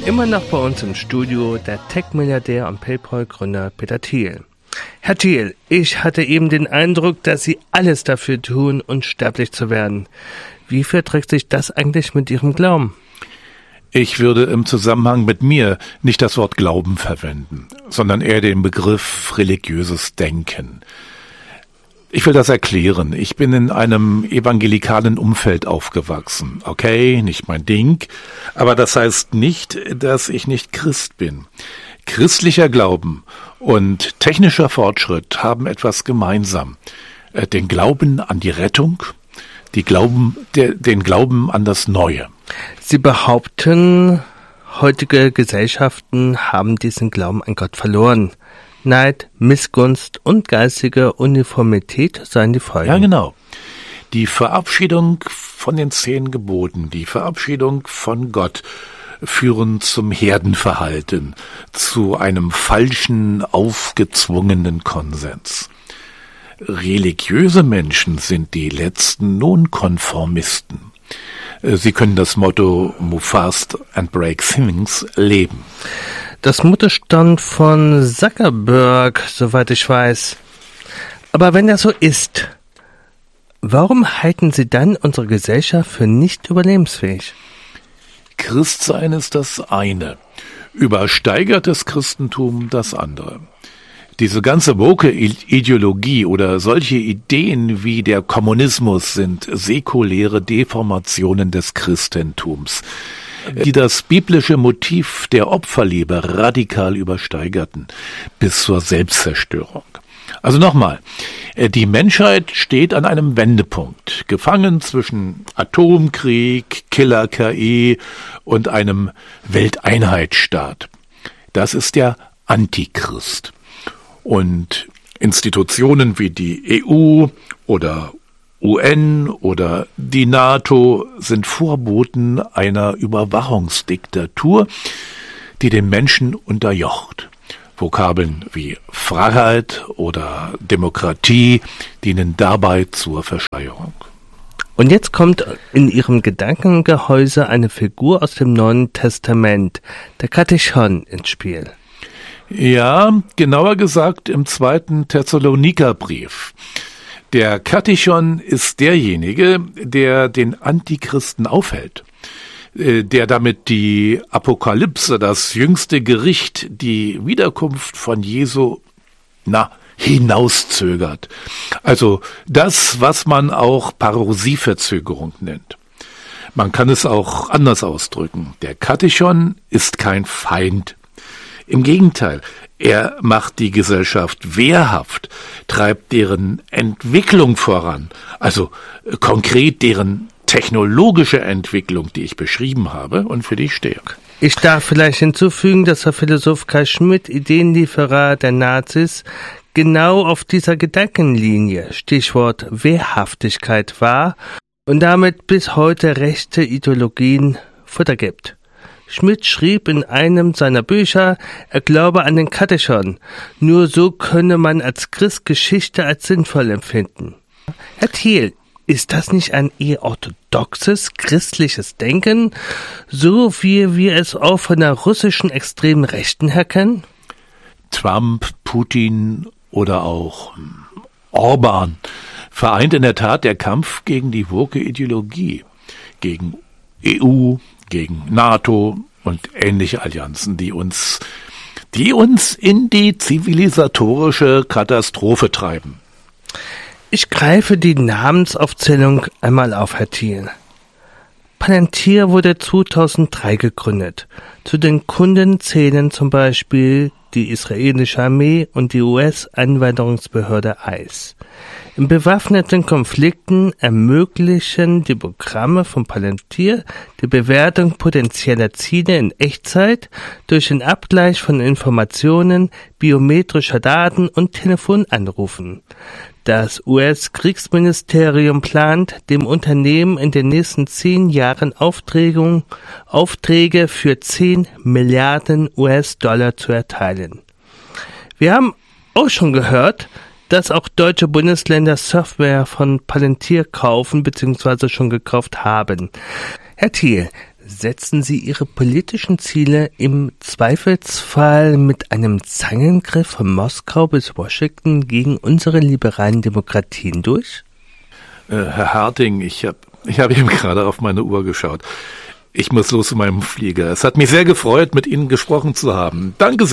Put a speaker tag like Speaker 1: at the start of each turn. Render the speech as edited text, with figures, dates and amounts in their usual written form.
Speaker 1: Immer noch bei uns im Studio der Tech-Milliardär und PayPal-Gründer Peter Thiel. Herr Thiel, ich hatte eben den Eindruck, dass Sie alles dafür tun, unsterblich zu werden. Wie verträgt sich das eigentlich mit Ihrem Glauben?
Speaker 2: Ich würde im Zusammenhang mit mir nicht das Wort Glauben verwenden, sondern eher den Begriff religiöses Denken. Ich will das erklären. Ich bin in einem evangelikalen Umfeld aufgewachsen. Okay, nicht mein Ding, aber das heißt nicht, dass ich nicht Christ bin. Christlicher Glauben und technischer Fortschritt haben etwas gemeinsam. Den Glauben an die Rettung, den Glauben an das Neue.
Speaker 1: Sie behaupten, heutige Gesellschaften haben diesen Glauben an Gott verloren. Neid, Missgunst und geistige Uniformität seien die Folgen.
Speaker 2: Ja, genau. Die Verabschiedung von den 10 Geboten, die Verabschiedung von Gott führen zum Herdenverhalten, zu einem falschen, aufgezwungenen Konsens. Religiöse Menschen sind die letzten Nonkonformisten. Sie können das Motto Move fast and break things leben.
Speaker 1: Das Motto stammt von Zuckerberg, soweit ich weiß. Aber wenn das so ist, warum halten Sie dann unsere Gesellschaft für nicht überlebensfähig?
Speaker 2: Christsein ist das eine, übersteigertes Christentum das andere. Diese ganze woke Ideologie oder solche Ideen wie der Kommunismus sind säkuläre Deformationen des Christentums, die das biblische Motiv der Opferliebe radikal übersteigerten, bis zur Selbstzerstörung. Also nochmal, die Menschheit steht an einem Wendepunkt, gefangen zwischen Atomkrieg, Killer-KI und einem Welteinheitsstaat. Das ist der Antichrist. Und Institutionen wie die EU oder UN oder die NATO sind Vorboten einer Überwachungsdiktatur, die den Menschen unterjocht. Vokabeln wie Freiheit oder Demokratie dienen dabei zur Verschleierung.
Speaker 1: Und jetzt kommt in Ihrem Gedankengehäuse eine Figur aus dem Neuen Testament, der Katechon, ins Spiel.
Speaker 2: Ja, genauer gesagt im 2. Thessalonikerbrief. Der Katechon ist derjenige, der den Antichristen aufhält, der damit die Apokalypse, das jüngste Gericht, die Wiederkunft von Jesu, hinauszögert. Also das, was man auch Parosieverzögerung nennt. Man kann es auch anders ausdrücken. Der Katechon ist kein Feind. Im Gegenteil, er macht die Gesellschaft wehrhaft, treibt deren Entwicklung voran, also konkret deren technologische Entwicklung, die ich beschrieben habe und für die ich stehe.
Speaker 1: Ich darf vielleicht hinzufügen, dass der Philosoph Carl Schmitt, Ideenlieferer der Nazis, genau auf dieser Gedankenlinie, Stichwort Wehrhaftigkeit, war und damit bis heute rechte Ideologien Futter gibt. Schmidt schrieb in einem seiner Bücher, er glaube an den Katechon. Nur so könne man als Christ Geschichte als sinnvoll empfinden. Herr Thiel, ist das nicht ein eher orthodoxes christliches Denken, so wie wir es auch von der russischen extremen Rechten her kennen?
Speaker 2: Trump, Putin oder auch Orban vereint in der Tat der Kampf gegen die woke Ideologie, gegen EU, gegen NATO und ähnliche Allianzen, die uns in die zivilisatorische Katastrophe treiben.
Speaker 1: Ich greife die Namensaufzählung einmal auf, Herr Thiel. Palantir wurde 2003 gegründet. Zu den Kunden zählen zum Beispiel die israelische Armee und die US-Einwanderungsbehörde ICE. In bewaffneten Konflikten ermöglichen die Programme von Palantir die Bewertung potenzieller Ziele in Echtzeit durch den Abgleich von Informationen, biometrischer Daten und Telefonanrufen. Das US-Kriegsministerium plant, dem Unternehmen in den nächsten 10 Jahren Aufträge für 10 Milliarden US-Dollar zu erteilen. Wir haben auch schon gehört, dass auch deutsche Bundesländer Software von Palantir kaufen bzw. schon gekauft haben. Herr Thiel, Setzen Sie Ihre politischen Ziele im Zweifelsfall mit einem Zangengriff von Moskau bis Washington gegen unsere liberalen Demokratien durch?
Speaker 2: Herr Harting, ich hab eben gerade auf meine Uhr geschaut. Ich muss los zu meinem Flieger. Es hat mich sehr gefreut, mit Ihnen gesprochen zu haben. Danke sehr.